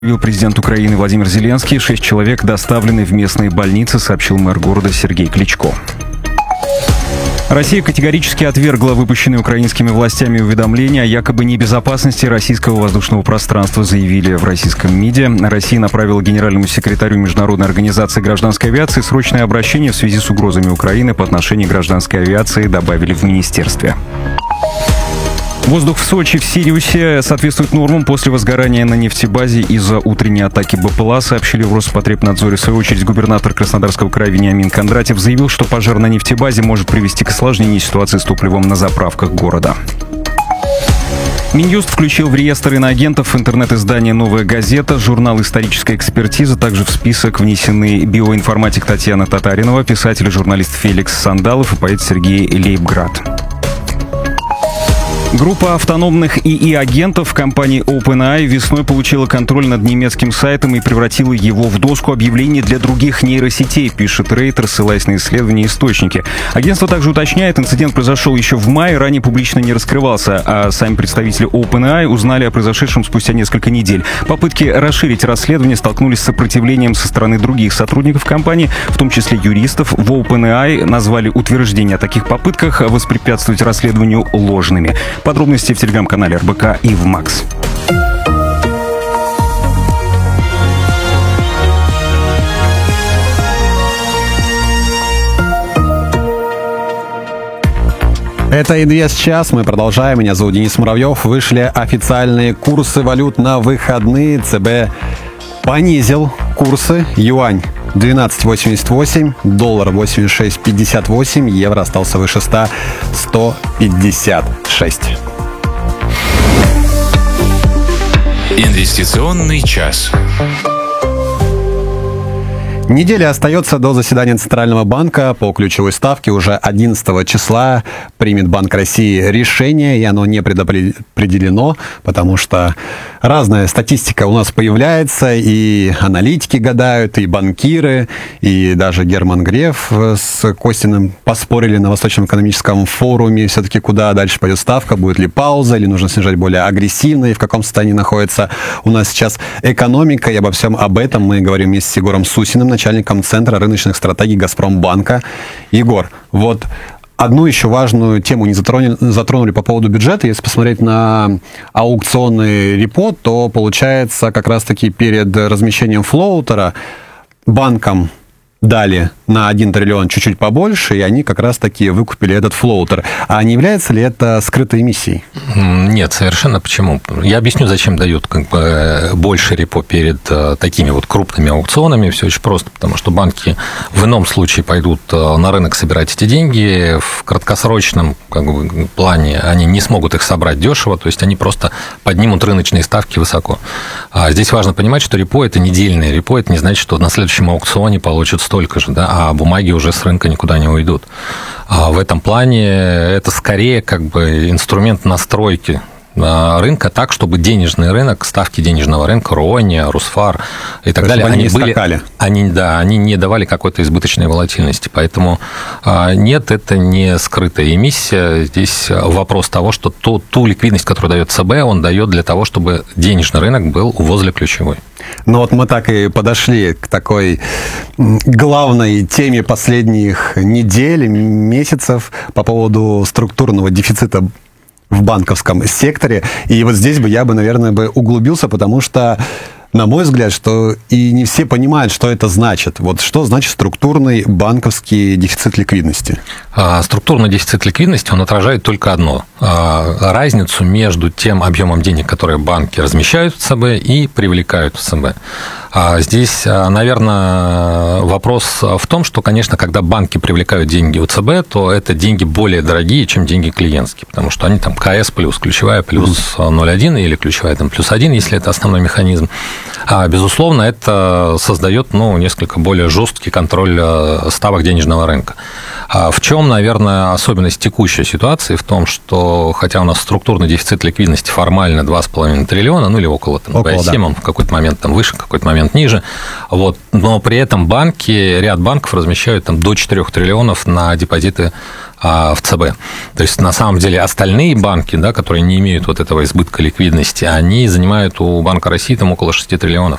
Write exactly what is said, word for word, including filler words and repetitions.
Президент Украины Владимир Зеленский. Шесть человек доставлены в местные больницы, сообщил мэр города Сергей Кличко. Россия категорически отвергла выпущенные украинскими властями уведомления о якобы небезопасности российского воздушного пространства, заявили в российском МИДе. Россия направила генеральному секретарю Международной организации гражданской авиации срочное обращение в связи с угрозами Украины по отношению к гражданской авиации, добавили в министерстве. Воздух в Сочи в Сириусе соответствует нормам после возгорания на нефтебазе из-за утренней атаки БПЛА, сообщили в Роспотребнадзоре. В свою очередь, губернатор Краснодарского края Вениамин Кондратьев заявил, что пожар на нефтебазе может привести к осложнению ситуации с топливом на заправках города. Минюст включил в реестр иноагентов интернет-издание «Новая газета», журнал «Историческая экспертиза». Также в список внесены биоинформатик Татьяна Татаринова, писатель и журналист Феликс Сандалов и поэт Сергей Лейбград. Группа автономных ИИ-агентов компании OpenAI весной получила контроль над немецким сайтом и превратила его в доску объявлений для других нейросетей, пишет Рейтер, ссылаясь на исследования и источники. Агентство также уточняет, инцидент произошел еще в мае, ранее публично не раскрывался, а сами представители OpenAI узнали о произошедшем спустя несколько недель. Попытки расширить расследование столкнулись с сопротивлением со стороны других сотрудников компании, в том числе юристов. В OpenAI назвали утверждения о таких попытках воспрепятствовать расследованию ложными. Подробности в телеграм-канале эр бэ ка и в Макс. Это ИДС час. Мы продолжаем. Меня зовут Денис Муравьев. Вышли официальные курсы валют на выходные. ЦБ понизил курсы. Юань двенадцать восемьдесят восемь, доллар восемьдесят шесть пятьдесят восемь, евро остался выше ста, сто пятьдесят шесть. Инвестиционный час. Неделя остается до заседания Центрального банка по ключевой ставке. Уже одиннадцатого числа примет Банк России решение, и оно не предопределено, потому что разная статистика у нас появляется, и аналитики гадают, и банкиры, и даже Герман Греф с Костиным поспорили на Восточном экономическом форуме, все-таки куда дальше пойдет ставка, будет ли пауза, или нужно снижать более агрессивно, и в каком состоянии находится у нас сейчас экономика. И обо всем об этом мы говорим вместе с Егором Сусиным, начальником Центра рыночных стратегий Газпромбанка. Егор, вот одну еще важную тему не затронули, затронули по поводу бюджета. Если посмотреть на аукционный репо, то получается как раз-таки перед размещением флоутера банкам дали на один триллион чуть-чуть побольше, и они как раз-таки выкупили этот флоутер. А не является ли это скрытой эмиссией? Нет, совершенно. Почему? Я объясню, зачем дают как бы больше репо перед такими вот крупными аукционами. Все очень просто, потому что банки в ином случае пойдут на рынок собирать эти деньги. В краткосрочном как бы, плане они не смогут их собрать дешево, то есть они просто поднимут рыночные ставки высоко. А здесь важно понимать, что репо – это недельное репо, это не значит, что на следующем аукционе получат столько же, да, а бумаги уже с рынка никуда не уйдут. А в этом плане это скорее как бы инструмент настройки рынка так, чтобы денежный рынок, ставки денежного рынка, Рония, Русфар и так далее, они, были, они, да, они не давали какой-то избыточной волатильности. Поэтому нет, это не скрытая эмиссия. Здесь вопрос того, что ту, ту ликвидность, которую дает ЦБ, он дает для того, чтобы денежный рынок был возле ключевой. Ну вот мы так и подошли к такой главной теме последних недель, месяцев по поводу структурного дефицита в банковском секторе. И вот здесь бы я бы, наверное, бы углубился, потому что, на мой взгляд, что и не все понимают, что это значит. Вот что значит структурный банковский дефицит ликвидности? А, структурный дефицит ликвидности, он отражает только одно. А, разницу между тем объемом денег, которые банки размещают в ЦБ и привлекают в ЦБ. А здесь, наверное, вопрос в том, что, конечно, когда банки привлекают деньги у ЦБ, то это деньги более дорогие, чем деньги клиентские, потому что они там КС плюс, ключевая плюс ноль целых один или ключевая там плюс один, если это основной механизм. А, безусловно, это создает ну, несколько более жесткий контроль ставок денежного рынка. В чем, наверное, особенность текущей ситуации? В том, что хотя у нас структурный дефицит ликвидности формально два с половиной триллиона, ну или около, там, около два и семь, да. он в какой-то момент там выше, в какой-то момент ниже, вот, но при этом банки, ряд банков размещают там до четырех триллионов на депозиты в ЦБ. То есть, на самом деле, остальные банки, да, которые не имеют вот этого избытка ликвидности, они занимают у Банка России там около шести триллионов.